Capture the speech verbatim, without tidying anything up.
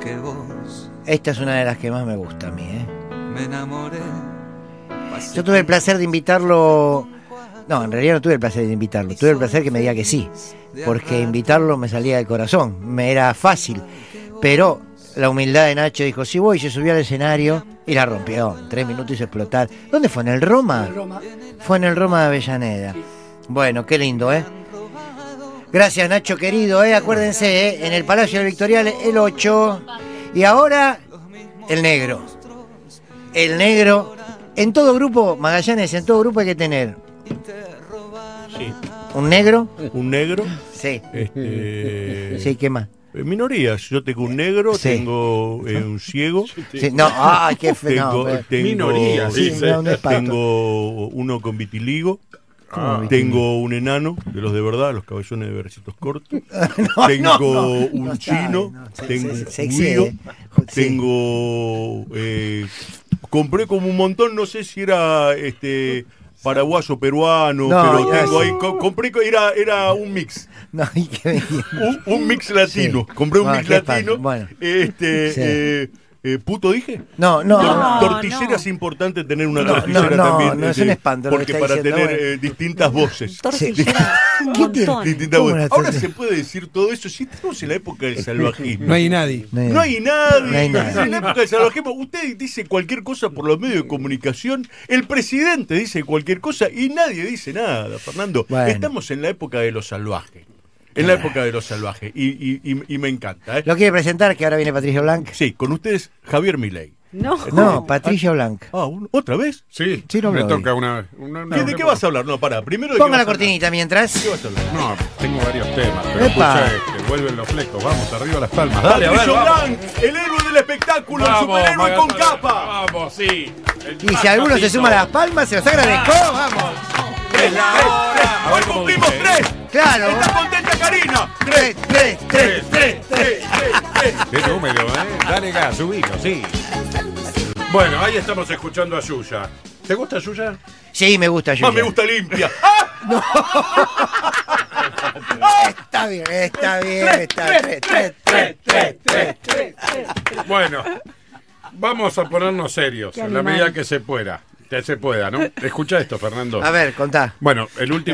que vos. Esta es una de las que más me gusta a mí, ¿eh? Me enamoré. Yo tuve el placer de invitarlo. No, en realidad no tuve el placer de invitarlo. Tuve el placer que me diga que sí. Porque invitarlo me salía del corazón. Me era fácil. Pero la humildad de Nacho dijo: sí voy, se subió al escenario y la rompió. En tres minutos hizo explotar. ¿Dónde fue? ¿En el Roma? Roma. Fue en el Roma de Avellaneda. Bueno, qué lindo, ¿eh? Gracias, Nacho querido, ¿eh? Acuérdense, ¿eh? En el Palacio del Victorial el ocho. Y ahora, el negro. El negro. En todo grupo, Magallanes, en todo grupo hay que tener Sí. un negro. Un negro. Sí. Este, Sí, ¿qué más? Minorías. Yo tengo un negro, Sí. tengo eh, un ciego. Sí, no, ay, qué feo. Tengo, No, tengo, Minorías, sí, dice. no, no es pato. tengo uno con vitiligo. ¿Cómo vitiligo? Tengo un enano, de los de verdad, los cabezones de bracitos cortos. No, tengo no, no. un No está, chino. no, se- tengo se- se un excede. judío. Sí. Tengo. Eh, compré como un montón, no sé si era este paraguayo, peruano, No, pero ya tengo sé. ahí. co- compré, co- era, era un mix. No, y qué belleza. Un, un mix latino. Sí. Compré un Bueno, mix qué latino. espanto. Bueno. Este. Sí. eh, eh, ¿Puto dije? No, no, Tor- no. tortillera no. es importante tener una No, tortillera no, no, también. no, es eh, un espanto lo que Porque está para diciendo, tener bueno. eh, distintas voces. Tortillera, un ¿Qué tiene? montón. Distintas ¿Cómo voces. la Ahora tortilla? se puede decir todo eso. Si estamos en la época del salvajismo. No hay nadie. No hay- No hay nadie. No hay nadie. En la época del salvajismo, usted dice cualquier cosa por los medios de comunicación, el presidente dice cualquier cosa y nadie dice nada, Fernando. Bueno. Estamos en la época de los salvajes. En la época de los salvajes. Y, y, y, y me encanta. ¿eh? ¿Lo quiere presentar? Que ahora viene Patricio Blanc. Sí, con ustedes, Javier Milei. No. No, Patricio Blanc. Ah, ¿un- ¿otra vez? Sí, Sí, no me me toca una... una, una- ¿Qué- ¿De qué vas a hablar? No, pará. Primero de qué Ponga vas la a hablar. cortinita mientras. ¿De qué vas a hablar? No, tengo varios temas, pero Epa. escucha este, vuelven los flecos, vamos, arriba las palmas. Dale, a ver, Patricio vamos. Blanc, el héroe del espectáculo, el Vamos, superhéroe con Magallanes, capa. Vamos, sí. El Y si alguno se pasito. suma a las palmas, se los agradezco. Vamos. Tres, tres, tres. A ver Hoy cómo cumplimos dice. tres. Claro. ¿Está contenta Karina? Tres, tres, tres, tres, tres. Qué número, ¿eh? Dale gas, subilo, sí. Bueno, ahí estamos escuchando a Yuya. ¿Te gusta Yuya? Sí, me gusta Yuya. Más me gusta limpia. Está bien, está bien, está bien. Tres, tres, tres, tres, tres. Bueno, vamos a ponernos serios, Qué en la animal. medida que se pueda. Que se pueda, ¿no? Escucha esto, Fernando. A ver, contá. Bueno, el último